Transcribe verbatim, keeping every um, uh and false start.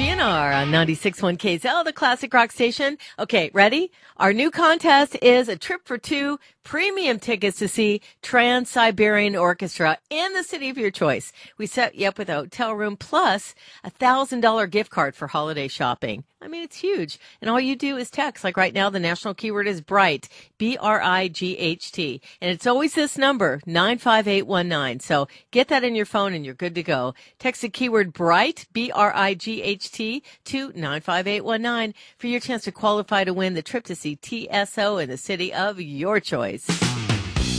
G N R on ninety-six point one K Z L, the classic rock station. Okay, ready? Our new contest is a trip for two premium tickets to see Trans-Siberian Orchestra in the city of your choice. We set you up with a hotel room plus a one thousand dollars gift card for holiday shopping. I mean, it's huge. And all you do is text. Like right now, the national keyword is BRIGHT, B R I G H T. And it's always this number, nine five eight one nine. So get that in your phone and you're good to go. Text the keyword BRIGHT, B R I G H T, to nine five eight one nine for your chance to qualify to win the trip to see T S O in the city of your choice.